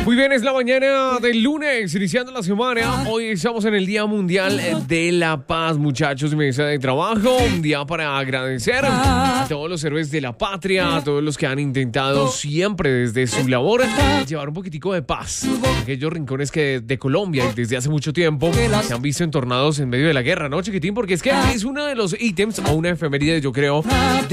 Muy bien, es la mañana del lunes, iniciando la semana. Hoy estamos en el Día Mundial de la Paz, muchachos, mesa de trabajo. Un día para agradecer a todos los héroes de la patria, a todos los que han intentado siempre desde su labor llevar un poquitico de paz a aquellos rincones que de Colombia desde hace mucho tiempo se han visto entornados en medio de la guerra, ¿no, chiquitín? Porque es que es uno de los ítems o una efeméride, yo creo,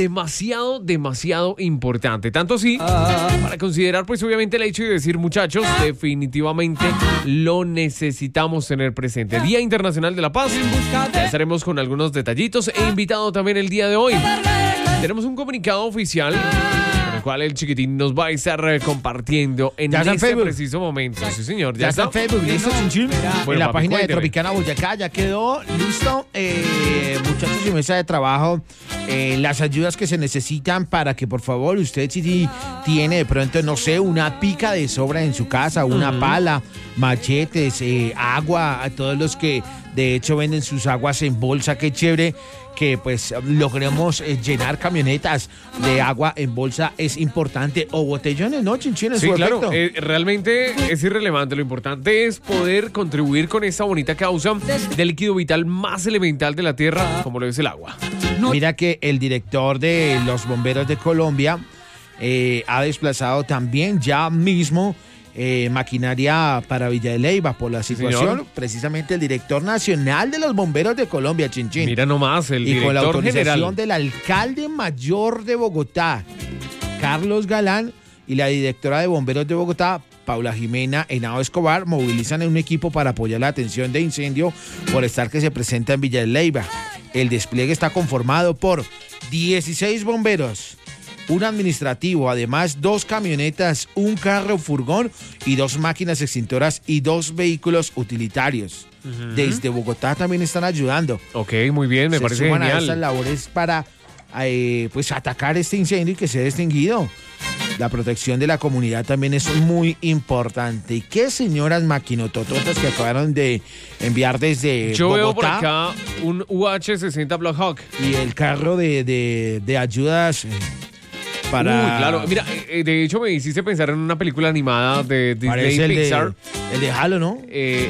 demasiado importante. Tanto así, para considerar, pues obviamente el hecho de decir, muchachos, definitivamente lo necesitamos tener presente. Día Internacional de la Paz. Ya estaremos con algunos detallitos. He invitado también el día de hoy. Tenemos un comunicado oficial con el cual el chiquitín nos va a estar compartiendo en este preciso momento. Sí, señor. Ya está en Facebook, listo, Chinchín. Bueno, en la papi, página de cuénteme. Tropicana Boyacá ya quedó listo. Muchachos y mesa de trabajo, las ayudas que se necesitan para que, por favor, usted si tiene de pronto, no sé, una pica de sobra en su casa, una pala, machetes, agua, a todos los que de hecho venden sus aguas en bolsa, qué chévere que pues logremos llenar camionetas de agua en bolsa, es importante, o botellones, ¿no, Chinchín? Sí, claro, realmente es irrelevante. Lo importante es poder contribuir con esta bonita causa del líquido vital más elemental de la tierra, como lo es el agua. Mira que el director de los bomberos de Colombia ha desplazado también ya mismo maquinaria para Villa de Leyva por la situación. Señor. Precisamente el director nacional de los bomberos de Colombia, Chinchín. Mira nomás, el Y con la director autorización general. del alcalde mayor de Bogotá, Carlos Galán, y la directora de bomberos de Bogotá, Paula Jimena Henao Escobar, movilizan un equipo para apoyar la atención de incendio forestal que se presenta en Villa de Leyva. El despliegue está conformado por 16 bomberos, un administrativo, además 2 camionetas, un carro furgón y 2 máquinas extintoras y 2 vehículos utilitarios. Desde Bogotá también están ayudando. Ok, muy bien, me Se parece suman a genial. estas labores para pues atacar este incendio y que sea extinguido. La protección de la comunidad también es muy importante. ¿Y qué señoras maquinotototas que acabaron de enviar desde Yo veo por Bogotá? acá un UH-60 Black Hawk. Y el carro de ayudas para... Uy, claro. Mira, de hecho me hiciste pensar en una película animada de Disney Parece Pixar. el de Halo, ¿no?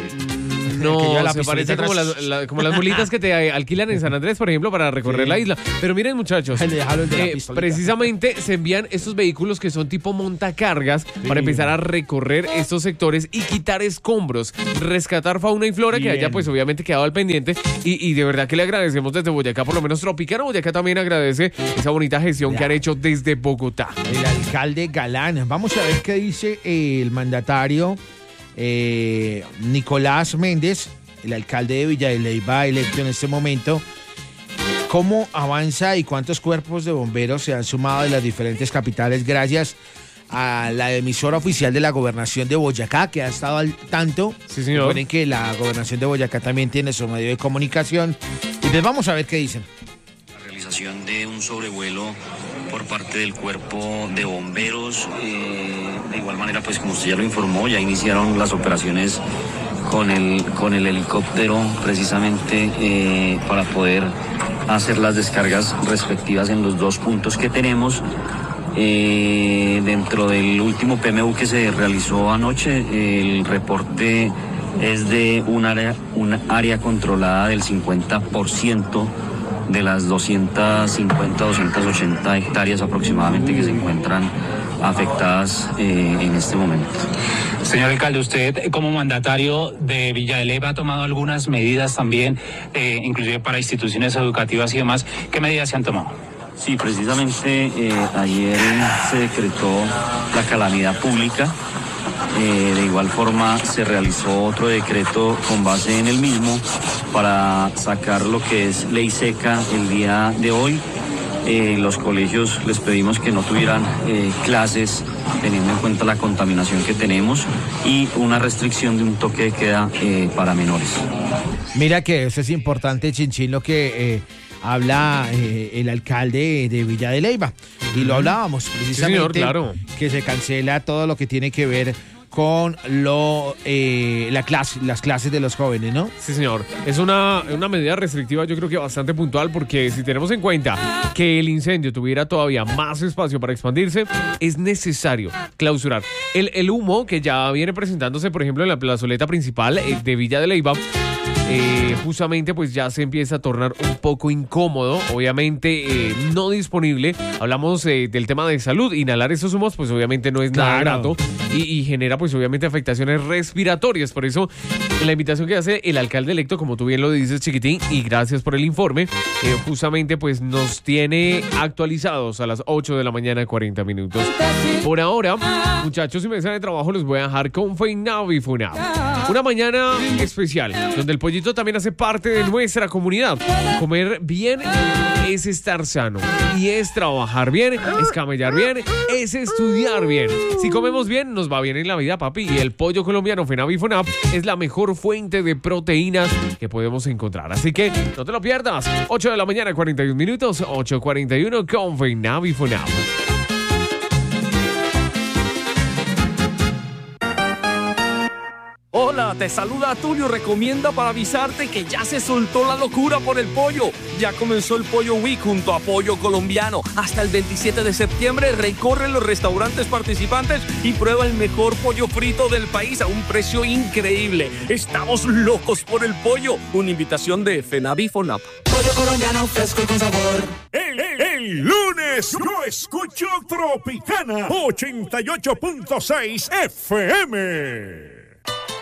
No, que lleva la se parece pistolita como atrás. como las mulitas que te alquilan en San Andrés, por ejemplo, para recorrer Sí. la isla. Pero miren, muchachos, El de Halo, el de la pistolita. precisamente se envían estos vehículos que son tipo montacargas para empezar a recorrer estos sectores y quitar escombros, rescatar fauna y flora que Bien. haya pues obviamente quedado al pendiente y de verdad que le agradecemos desde Boyacá, por lo menos Tropicana Boyacá también agradece esa bonita gestión que han hecho desde Bogotá. El alcalde Galán. Vamos a ver qué dice el mandatario Nicolás Méndez, el alcalde de Villa de Leyva, electo en este momento. ¿Cómo avanza y cuántos cuerpos de bomberos se han sumado de las diferentes capitales gracias a la emisora oficial de la gobernación de Boyacá, que ha estado al tanto? Sí, señor. Recuerden que la gobernación de Boyacá también tiene su medio de comunicación. Y pues vamos a ver qué dicen. La realización de un sobrevuelo por parte del cuerpo de bomberos. De igual manera, pues como usted ya lo informó, ya iniciaron las operaciones con el helicóptero precisamente para poder hacer las descargas respectivas en los 2 puntos que tenemos. Dentro del último PMU que se realizó anoche, el reporte es de un área controlada del 50% de las 250, 280 hectáreas aproximadamente que se encuentran afectadas en este momento. Señor alcalde, usted como mandatario de Villa de Leyva ha tomado algunas medidas también, inclusive para instituciones educativas y demás. ¿Qué medidas se han tomado? Sí, precisamente ayer se decretó la calamidad pública. De igual forma se realizó otro decreto con base en el mismo para sacar lo que es ley seca el día de hoy. Los colegios les pedimos que no tuvieran clases teniendo en cuenta la contaminación que tenemos y una restricción de un toque de queda para menores. Mira que eso es importante, Chinchín, lo que habla el alcalde de Villa de Leyva. Y lo hablábamos precisamente, Sí, señor, claro. que se cancela todo lo que tiene que ver con las clases de los jóvenes, ¿no? Sí, señor. Es una medida restrictiva, yo creo que bastante puntual, porque si tenemos en cuenta que el incendio tuviera todavía más espacio para expandirse, es necesario clausurar. El humo que ya viene presentándose, por ejemplo, en la plazoleta principal de Villa de Leyva, justamente pues ya se empieza a tornar un poco incómodo, obviamente no disponible. Hablamos del tema de salud. Inhalar esos humos pues obviamente no es nada grato y genera pues obviamente afectaciones respiratorias. Por eso la invitación que hace el alcalde electo, como tú bien lo dices, Chiquitín, y gracias por el informe, justamente pues nos tiene actualizados a las 8 de la mañana 40 minutos. Por ahora, muchachos y mesas de trabajo, los voy a dejar con FENAV y FUNAV. Una mañana especial, donde el pollito también hace parte de nuestra comunidad. Comer bien es estar sano, y es trabajar bien, es camellar bien, es estudiar bien. Si comemos bien, nos va bien en la vida, papi. Y el pollo colombiano FENAV y FUNAV es la mejor fuente de proteínas que podemos encontrar. Así que no te lo pierdas. 8 de la mañana, 41 minutos, 8:41 con FENAV y FUNAV. Hola, te saluda Tulio Recomienda para avisarte que ya se soltó la locura por el pollo. Ya comenzó el Pollo Week junto a Pollo Colombiano. Hasta el 27 de septiembre recorre los restaurantes participantes y prueba el mejor pollo frito del país a un precio increíble. Estamos locos por el pollo. Una invitación de FENAV y FUNAV. Pollo colombiano fresco y con sabor. El lunes yo escucho Tropicana 88.6 FM.